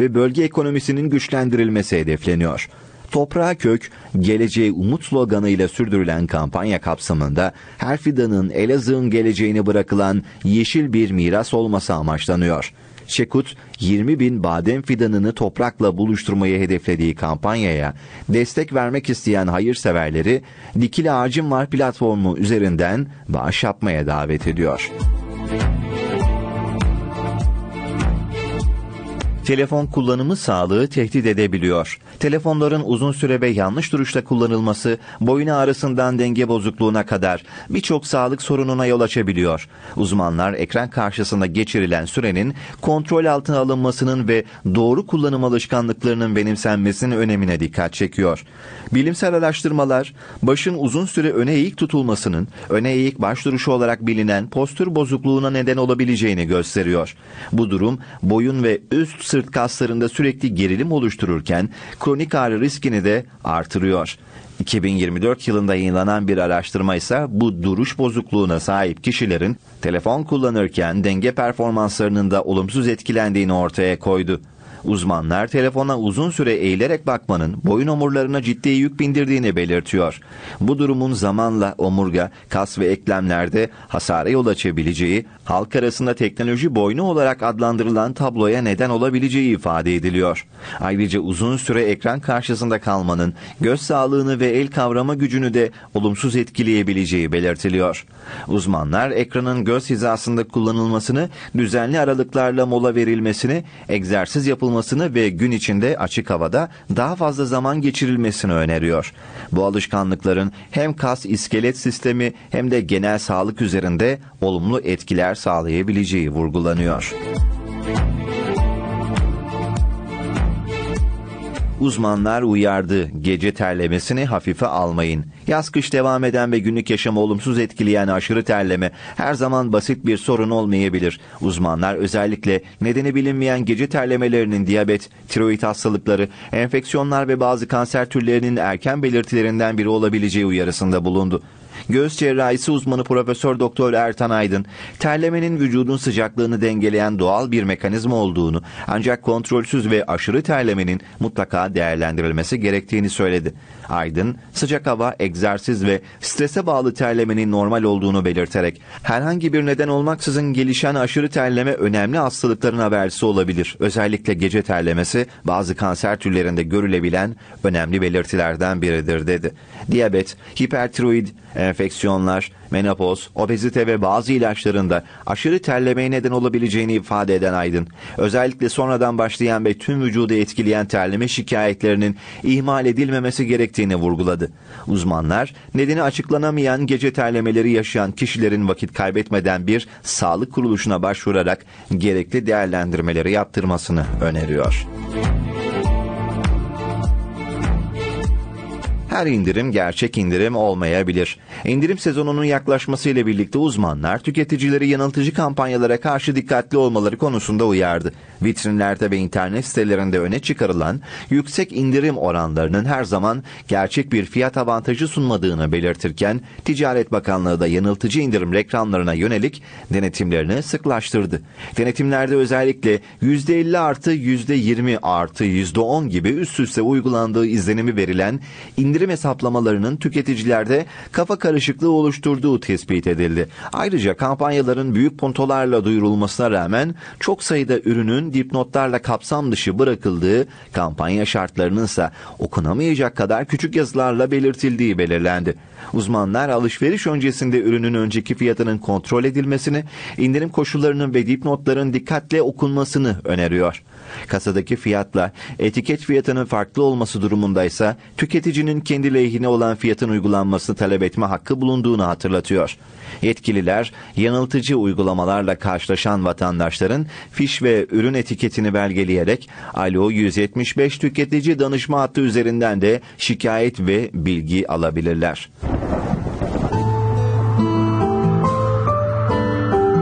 ve bölge ekonomisinin güçlendirilmesi hedefleniyor. Toprağa kök, geleceğe umut sloganıyla sürdürülen kampanya kapsamında her fidanın Elazığ'ın geleceğini bırakılan yeşil bir miras olması amaçlanıyor. Çekut, 20.000 badem fidanını toprakla buluşturmayı hedeflediği kampanyaya destek vermek isteyen hayırseverleri Dikili Ağacım Var platformu üzerinden bağış yapmaya davet ediyor. Telefon kullanımı sağlığı tehdit edebiliyor. Telefonların uzun süre ve yanlış duruşta kullanılması, boyun ağrısından denge bozukluğuna kadar birçok sağlık sorununa yol açabiliyor. Uzmanlar ekran karşısında geçirilen sürenin kontrol altına alınmasının ve doğru kullanım alışkanlıklarının benimsenmesinin önemine dikkat çekiyor. Bilimsel araştırmalar, başın uzun süre öne eğik tutulmasının, öne eğik baş duruşu olarak bilinen postür bozukluğuna neden olabileceğini gösteriyor. Bu durum, boyun ve üst sırt kaslarında sürekli gerilim oluştururken kronik ağrı riskini de artırıyor. 2024 yılında yayınlanan bir araştırma ise bu duruş bozukluğuna sahip kişilerin telefon kullanırken denge performanslarının da olumsuz etkilendiğini ortaya koydu. Uzmanlar telefona uzun süre eğilerek bakmanın boyun omurlarına ciddi yük bindirdiğini belirtiyor. Bu durumun zamanla omurga, kas ve eklemlerde hasara yol açabileceği, halk arasında teknoloji boynu olarak adlandırılan tabloya neden olabileceği ifade ediliyor. Ayrıca uzun süre ekran karşısında kalmanın göz sağlığını ve el kavrama gücünü de olumsuz etkileyebileceği belirtiliyor. Uzmanlar ekranın göz hizasında kullanılmasını, düzenli aralıklarla mola verilmesini, egzersiz yapılmasını ve gün içinde açık havada daha fazla zaman geçirilmesini öneriyor. Bu alışkanlıkların hem kas iskelet sistemi hem de genel sağlık üzerinde olumlu etkiler sağlayabileceği vurgulanıyor. Uzmanlar uyardı, gece terlemesini hafife almayın. Yaz-kış devam eden ve günlük yaşamı olumsuz etkileyen aşırı terleme her zaman basit bir sorun olmayabilir. Uzmanlar özellikle nedeni bilinmeyen gece terlemelerinin diyabet, tiroid hastalıkları, enfeksiyonlar ve bazı kanser türlerinin erken belirtilerinden biri olabileceği uyarısında bulundu. Göğüs cerrahisi uzmanı Profesör Doktor Ertan Aydın, terlemenin vücudun sıcaklığını dengeleyen doğal bir mekanizma olduğunu, ancak kontrolsüz ve aşırı terlemenin mutlaka değerlendirilmesi gerektiğini söyledi. Aydın, sıcak hava, egzersiz ve strese bağlı terlemenin normal olduğunu belirterek, herhangi bir neden olmaksızın gelişen aşırı terleme önemli hastalıkların habercisi olabilir. Özellikle gece terlemesi bazı kanser türlerinde görülebilen önemli belirtilerden biridir dedi. Diyabet, hipertiroid, enfeksiyonlar, menopoz, obezite ve bazı ilaçlarında aşırı terlemeye neden olabileceğini ifade eden Aydın, özellikle sonradan başlayan ve tüm vücudu etkileyen terleme şikayetlerinin ihmal edilmemesi gerektiğini vurguladı. Uzmanlar, nedeni açıklanamayan gece terlemeleri yaşayan kişilerin vakit kaybetmeden bir sağlık kuruluşuna başvurarak gerekli değerlendirmeleri yaptırmasını öneriyor. Her indirim gerçek indirim olmayabilir. İndirim sezonunun yaklaşmasıyla birlikte uzmanlar tüketicileri yanıltıcı kampanyalara karşı dikkatli olmaları konusunda uyardı. Vitrinlerde ve internet sitelerinde öne çıkarılan yüksek indirim oranlarının her zaman gerçek bir fiyat avantajı sunmadığını belirtirken, Ticaret Bakanlığı da yanıltıcı indirim reklamlarına yönelik denetimlerini sıklaştırdı. Denetimlerde özellikle %50 artı %20 artı %10 gibi üst üste uygulandığı izlenimi verilen indirim hesaplamalarının tüketicilerde kafa karışıklığı oluşturduğu tespit edildi. Ayrıca kampanyaların büyük puntolarla duyurulmasına rağmen çok sayıda ürünün dipnotlarla kapsam dışı bırakıldığı, kampanya şartlarının ise okunamayacak kadar küçük yazılarla belirtildiği belirlendi. Uzmanlar alışveriş öncesinde ürünün önceki fiyatının kontrol edilmesini, indirim koşullarının ve dipnotların dikkatle okunmasını öneriyor. Kasadaki fiyatla etiket fiyatının farklı olması durumundaysa tüketicinin kendi lehine olan fiyatın uygulanmasını talep etme hakkı bulunduğunu hatırlatıyor. Yetkililer yanıltıcı uygulamalarla karşılaşan vatandaşların fiş ve ürün etiketini belgeleyerek Alo 175 tüketici danışma hattı üzerinden de şikayet ve bilgi alabilirler.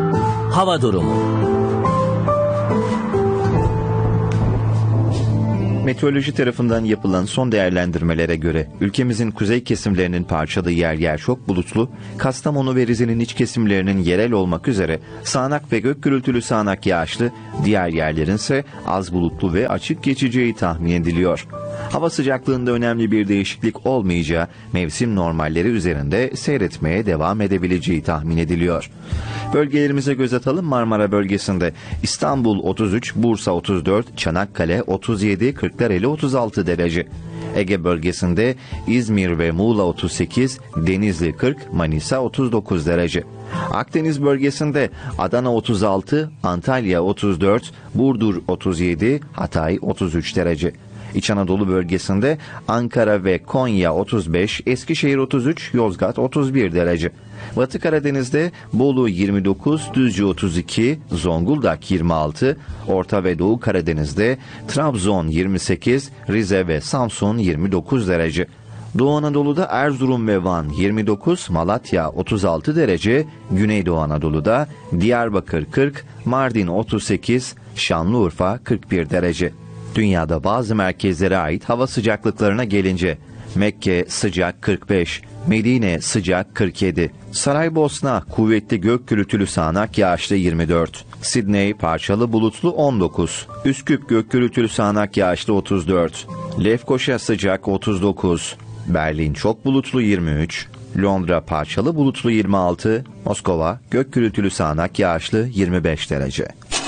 Hava durumu. Meteoroloji tarafından yapılan son değerlendirmelere göre ülkemizin kuzey kesimlerinin parçalı yer yer çok bulutlu, Kastamonu ve Rize'nin iç kesimlerinin yerel olmak üzere sağanak ve gök gürültülü sağanak yağışlı, diğer yerlerin ise az bulutlu ve açık geçeceği tahmin ediliyor. Hava sıcaklığında önemli bir değişiklik olmayacağı, mevsim normalleri üzerinde seyretmeye devam edebileceği tahmin ediliyor. Bölgelerimize göz atalım. Marmara bölgesinde İstanbul 33, Bursa 34, Çanakkale 37, Kırklareli 36 derece. Ege bölgesinde İzmir ve Muğla 38, Denizli 40, Manisa 39 derece. Akdeniz bölgesinde Adana 36, Antalya 34, Burdur 37, Hatay 33 derece. İç Anadolu bölgesinde Ankara ve Konya 35, Eskişehir 33, Yozgat 31 derece. Batı Karadeniz'de Bolu 29, Düzce 32, Zonguldak 26, Orta ve Doğu Karadeniz'de Trabzon 28, Rize ve Samsun 29 derece. Doğu Anadolu'da Erzurum ve Van 29, Malatya 36 derece, Güneydoğu Anadolu'da Diyarbakır 40, Mardin 38, Şanlıurfa 41 derece. Dünyada bazı merkezlere ait hava sıcaklıklarına gelince Mekke sıcak 45, Medine sıcak 47, Saraybosna kuvvetli gök gürültülü sağanak yağışlı 24, Sidney parçalı bulutlu 19, Üsküp gök gürültülü sağanak yağışlı 34, Lefkoşa sıcak 39, Berlin çok bulutlu 23, Londra parçalı bulutlu 26, Moskova gök gürültülü sağanak yağışlı 25 derece.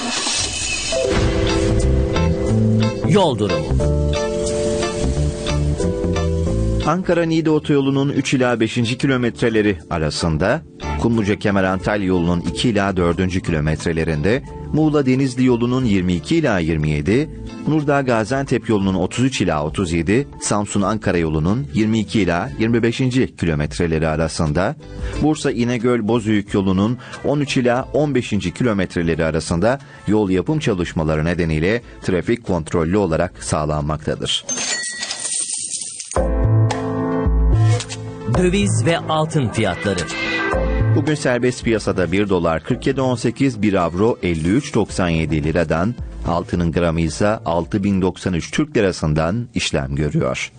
Yol durumu. Ankara-Niğde otoyolunun 3 ila 5. kilometreleri arasında, Kumluca-Kemer-Antalya yolunun 2 ila 4. kilometrelerinde, Muğla-Denizli yolunun 22 ila 27, Nurdağ-Gaziantep yolunun 33 ila 37, Samsun-Ankara yolunun 22 ila 25. kilometreleri arasında, Bursa-İnegöl-Bozüyük yolunun 13 ila 15. kilometreleri arasında yol yapım çalışmaları nedeniyle trafik kontrollü olarak sağlanmaktadır. Döviz ve altın fiyatları. Bugün serbest piyasada 1 dolar 47.18, 1 avro 53.97 liradan, altının gramı ise 6.093 Türk lirasından işlem görüyor.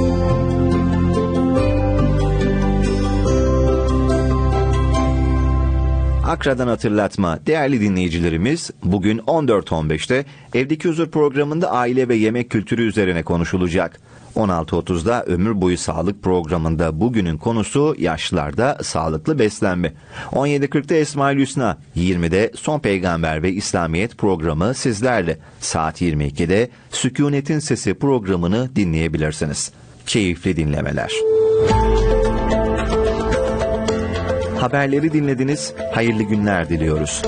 Akra'dan hatırlatma. Değerli dinleyicilerimiz, bugün 14.15'te Evdeki Huzur programında aile ve yemek kültürü üzerine konuşulacak. 16.30'da Ömür Boyu Sağlık programında bugünün konusu yaşlılarda sağlıklı beslenme. 17.40'da Esmaül Hüsna, 20'de Son Peygamber ve İslamiyet programı sizlerle. Saat 22'de Sükunetin Sesi programını dinleyebilirsiniz. Keyifli dinlemeler. Haberleri dinlediniz. Hayırlı günler diliyoruz.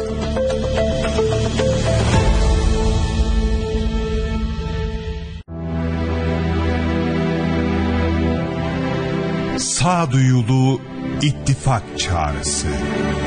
Sağduyulu ittifak çağrısı.